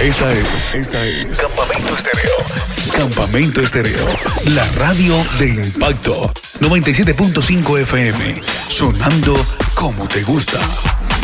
Esta es Campamento Estéreo. Campamento Estéreo, la radio del impacto. 97.5 FM, sonando como te gusta.